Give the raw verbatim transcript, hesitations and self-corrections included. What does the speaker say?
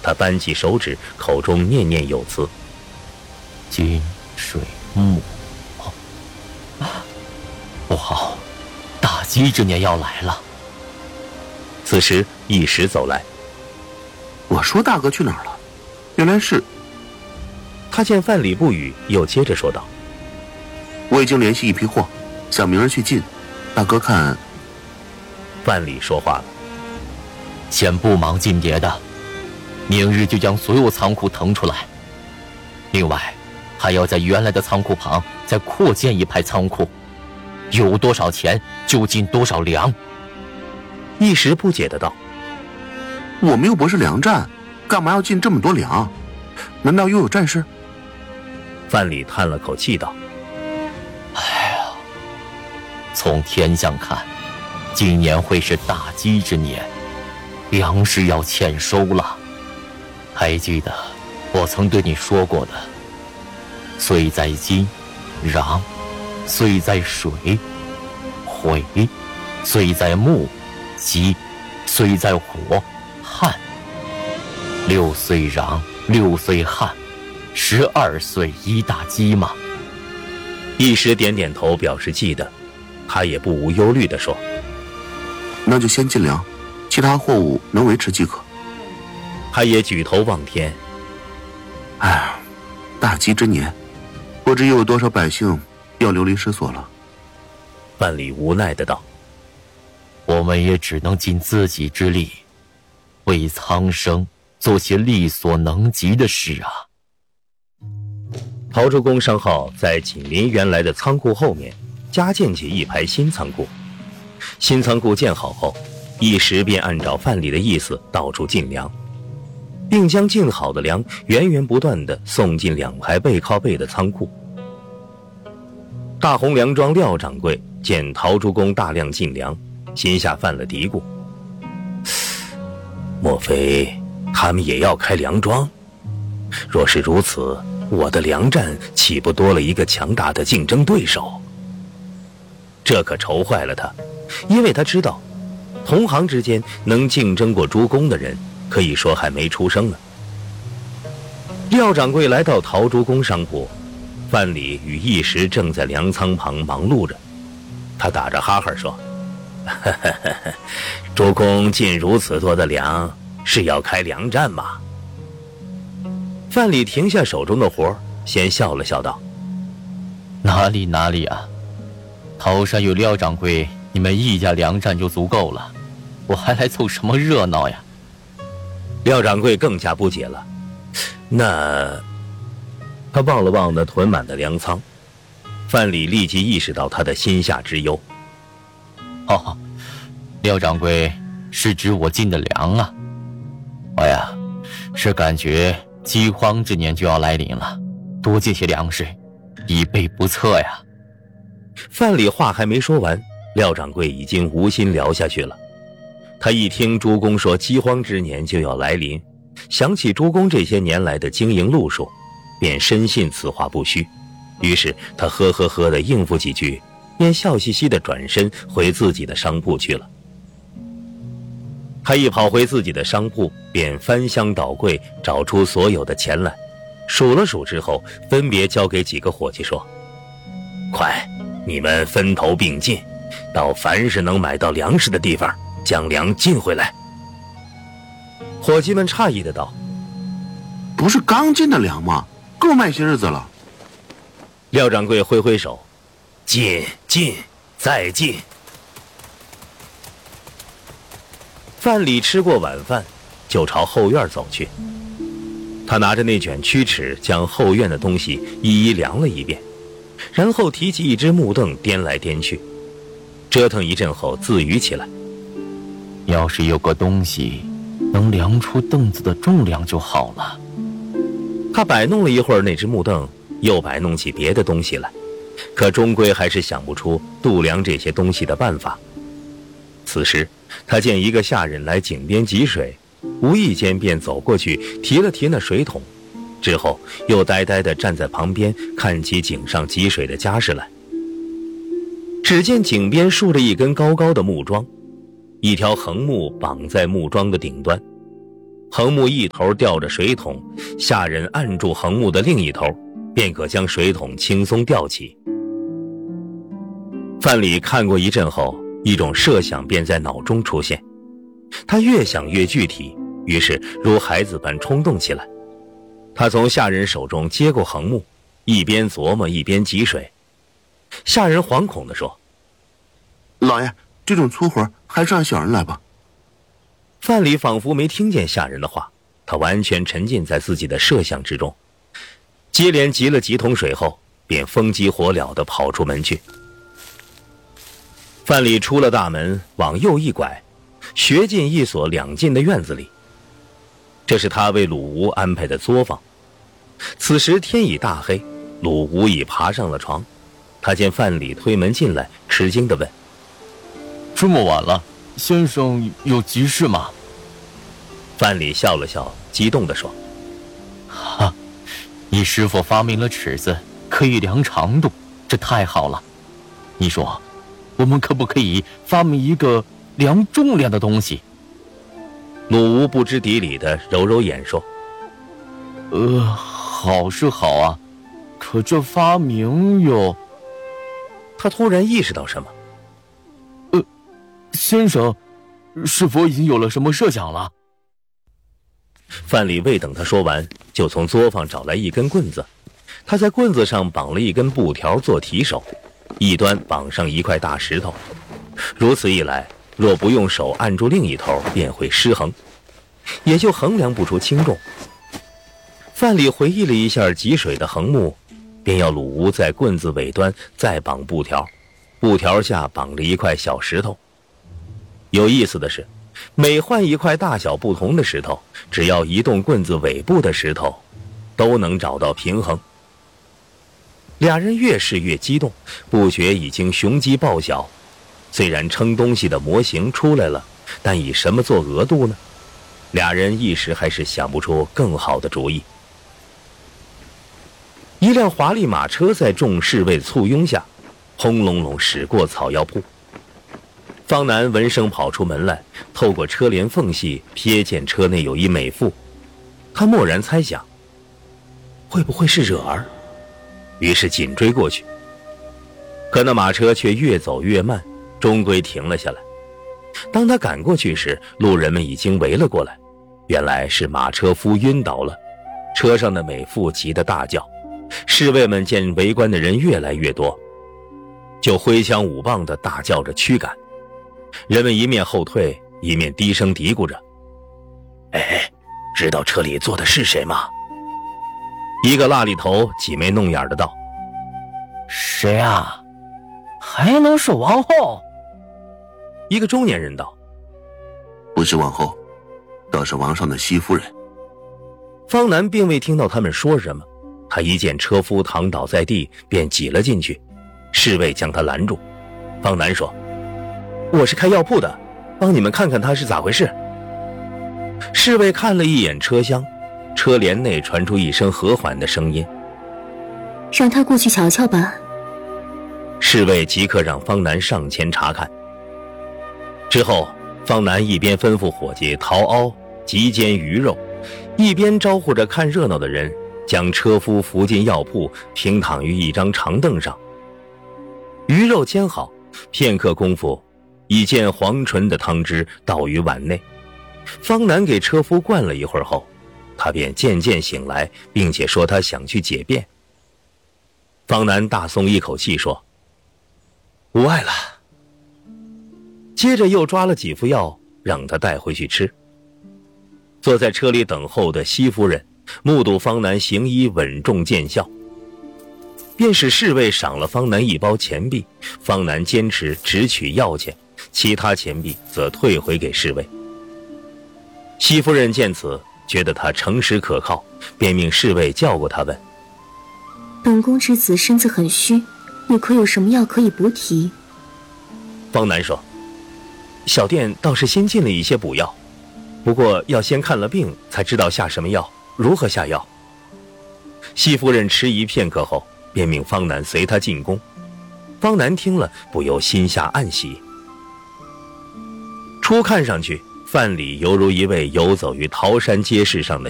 他扳起手指，口中念念有词： 金水木。哦，不好，大吉之年要来了。 此时一时走来， 我说大哥去哪儿了？原来是…… 他见范蠡不语，又接着说道： 我已经联系一批货，想明儿去进，大哥看…… 范蠡说话了： 先不忙进别的，明日就将所有仓库腾出来。另外，还要在原来的仓库旁再扩建一排仓库，有多少钱就进多少粮。 一时不解的道： 我们又不是粮站，干嘛要进这么多粮？难道又有战事？ 范蠡叹了口气道： 哎呀，从天象看，今年会是大饥之年，粮食要欠收了。还记得我曾对你说过的，岁在金，壤；岁在水，悔；岁在木，鸡；岁在火，旱。六岁壤，六岁旱，十二岁一大饥嘛。 一时点点头表示记得，他也不无忧虑地说： 那就先进粮，其他货物能维持即可。 他也举头望天： 哎呀，大饥之年，不知又有多少百姓要流离失所了。 范蠡无奈的道： 我们也只能尽自己之力，为苍生做些力所能及的事啊。 陶朱公商号在紧邻原来的仓库后面加建起一排新仓库。新仓库建好后，一时便按照范蠡的意思到处进粮，并将进好的粮源源不断地送进两排背靠背的仓库。大红粮庄廖掌柜见陶朱公大量进粮，心下犯了嘀咕：莫非他们也要开粮庄？若是如此，我的粮站岂不多了一个强大的竞争对手？这可愁坏了他，因为他知道同行之间能竞争过朱公的人，可以说还没出生呢。廖掌柜来到陶朱公商铺，范蠡与一时正在粮仓旁忙碌着。他打着哈哈说：呵呵呵呵，朱公进如此多的粮，是要开粮站吗？范蠡停下手中的活，先笑了笑道： 哪里哪里啊，陶山有廖掌柜，你们一家粮站就足够了，我还来凑什么热闹呀？ 廖掌柜更加不解了。那……他望了望那囤满的粮仓，范蠡立即意识到他的心下之忧。 哦，廖掌柜是指我进的粮啊。我呀，是感觉饥荒之年就要来临了，多进些粮食，以备不测呀。 范蠡话还没说完，廖掌柜已经无心聊下去了。他一听朱公说饥荒之年就要来临，想起朱公这些年来的经营路数，便深信此话不虚。于是他呵呵呵地应付几句，便笑嘻嘻地转身回自己的商铺去了。他一跑回自己的商铺，便翻箱倒柜找出所有的钱来，数了数之后，分别交给几个伙计说：快，你们分头并进，到凡是能买到粮食的地方将粮进回来。伙计们诧异的道： 不是刚进的粮吗？够卖些日子了。 廖掌柜挥挥手：进进再进。范蠡吃过晚饭，就朝后院走去。他拿着那卷曲尺，将后院的东西一一量了一遍，然后提起一只木凳颠来颠去，折腾一阵后自语起来： 要是有个东西能量出凳子的重量就好了。 他摆弄了一会儿那只木凳，又摆弄起别的东西来，可终归还是想不出度量这些东西的办法。此时他见一个下人来井边汲水，无意间便走过去提了提那水桶，之后又呆呆地站在旁边看起井上汲水的家事来。只见井边竖着一根高高的木桩，一条横木绑在木桩的顶端， 横木一头吊着水桶，下人按住横木的另一头，便可将水桶轻松吊起。范蠡看过一阵后，一种设想便在脑中出现，他越想越具体，于是如孩子般冲动起来。他从下人手中接过横木，一边琢磨一边汲水。下人惶恐地说： 老爷，这种粗活还是让小人来吧。 范蠡仿佛没听见下人的话，他完全沉浸在自己的设想之中。接连汲了几桶水后，便风急火燎地跑出门去。范蠡出了大门，往右一拐，学进一所两进的院子里。这是他为鲁吴安排的作坊。此时天已大黑，鲁吴已爬上了床。他见范蠡推门进来，吃惊地问： 这么晚了，先生有急事吗？ 范蠡笑了笑，激动地说： 哈，你师父发明了尺子，可以量长度，这太好了。你说我们可不可以发明一个量重量的东西？ 鲁吴不知底里的揉揉眼说： 呃，好是好啊，可这发明又…… 他突然意识到什么。 呃，先生是否已经有了什么设想了？ 范蠡未等他说完，就从作坊找来一根棍子，他在棍子上绑了一根布条做提手，一端绑上一块大石头。如此一来，若不用手按住另一头，便会失衡，也就衡量不出轻重。范蠡回忆了一下汲水的横木，便要鲁吴在棍子尾端再绑布条，布条下绑着一块小石头。有意思的是，每换一块大小不同的石头，只要移动棍子尾部的石头，都能找到平衡。俩人越试越激动，不觉已经雄鸡报晓。虽然称东西的模型出来了，但以什么做额度呢？俩人一时还是想不出更好的主意。一辆华丽马车在众侍卫簇拥下，轰隆隆驶过草药铺。方南闻声跑出门来，透过车帘缝隙瞥见车内有一美妇，他蓦然猜想，会不会是惹儿？于是紧追过去。可那马车却越走越慢，终归停了下来。当他赶过去时，路人们已经围了过来，原来是马车夫晕倒了。车上的美妇急得大叫，侍卫们见围观的人越来越多，就挥枪舞棒地大叫着驱赶。人们一面后退，一面低声嘀咕着：哎，知道车里坐的是谁吗？一个蜡里头挤眉弄眼的道： 谁啊？还能是王后？ 一个中年人道： 不是王后，倒是王上的戚夫人。 方南并未听到他们说什么，他一见车夫躺倒在地，便挤了进去。侍卫将他拦住。方南说：我是开药铺的，帮你们看看他是咋回事。侍卫看了一眼车厢，车帘内传出一声和缓的声音： 让他过去瞧瞧吧。 侍卫即刻让方南上前查看。之后，方南一边吩咐伙计陶凹急煎鱼肉，一边招呼着看热闹的人，将车夫扶进药铺，平躺于一张长凳上。鱼肉煎好，片刻功夫，已见黄醇的汤汁倒于碗内。方南给车夫灌了一会儿后，他便渐渐醒来，并且说他想去解便。方南大松一口气说：无碍了。接着又抓了几副药让他带回去吃。坐在车里等候的戚夫人目睹方南行医稳重见效，便使侍卫赏了方南一包钱币。方南坚持只取药钱，其他钱币则退回给侍卫。戚夫人见此，觉得他诚实可靠，便命侍卫叫过他问： 本宫之子身子很虚，你可有什么药可以补体？ 方南说：小店倒是新进了一些补药，不过要先看了病才知道下什么药，如何下药。戚夫人迟疑片刻后，便命方南随他进宫。方南听了，不由心下暗喜。初看上去， 范蠡犹如一位游走于桃山街市上的